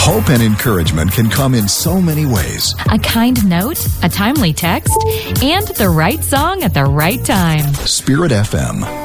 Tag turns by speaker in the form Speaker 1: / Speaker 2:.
Speaker 1: Hope and encouragement can come in so many ways.
Speaker 2: A kind note, a timely text, and the right song at the right time.
Speaker 1: Spirit FM.